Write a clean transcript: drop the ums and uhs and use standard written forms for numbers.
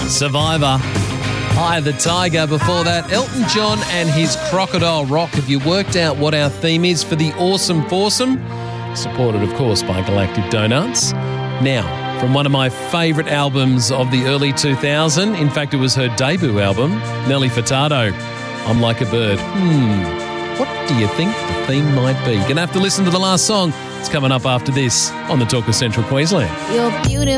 Survivor. Eye the Tiger. Before that, Elton John and his Crocodile Rock. Have you worked out what our theme is for the Awesome Foursome? Supported, of course, by Galactic Donuts. Now, from one of my favourite albums of the early 2000s, in fact, it was her debut album, Nelly Furtado, I'm Like a Bird. What do you think the theme might be? You're going to have to listen to the last song. It's coming up after this on the Talk of Central Queensland. You're beautiful.